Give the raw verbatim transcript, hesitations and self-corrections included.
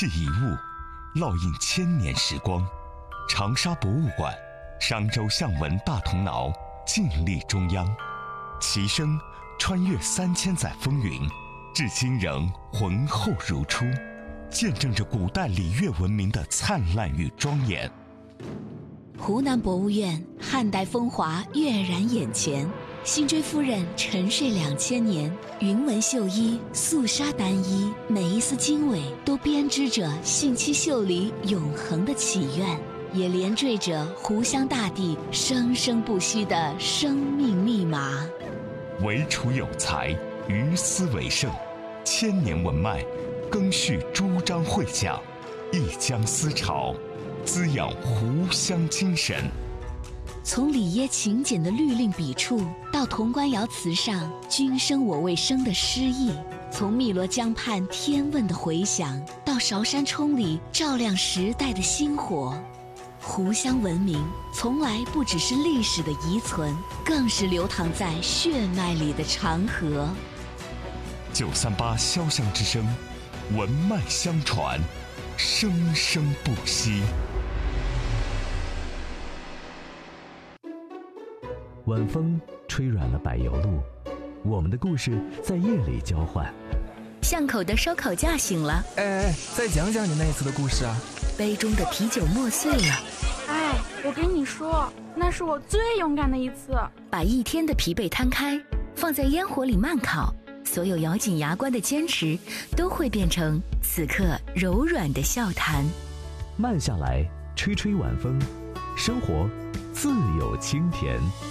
这一物烙印千年时光。长沙博物馆，商周象纹大铜挠静立中央，其声穿越三千载风云，至今仍浑厚如初，见证着古代礼乐文明的灿烂与庄严。 湖南博物院汉代风华跃然眼前，辛追夫人沉睡两千年，云纹绣衣，素纱单衣，每一丝经纬都编织着信息秀里永恒的祈愿，也连缀着湖湘大地生生不息的生命密码。 惟楚有才，于斯为盛，千年文脉，更续诸章会讲，一江思潮，滋养湖湘精神。 从里耶勤俭的律令笔触，到潼关窑瓷上君生我未生的诗意；从汨罗江畔天问的回响，到韶山冲里照亮时代的星火。湖湘文明从来不只是历史的遗存，更是流淌在血脉里的长河。 九三八潇湘之声，文脉相传，生生不息。 晚风吹软了柏油路，我们的故事在夜里交换。 巷口的烧烤架醒了， 哎哎，再讲讲你那次的故事啊。 杯中的啤酒磨碎了， 哎，我跟你说，那是我最勇敢的一次。 把一天的疲惫摊开，放在烟火里慢烤，所有咬紧牙关的坚持都会变成此刻柔软的笑谈。 慢下来，吹吹晚风，生活自有清甜。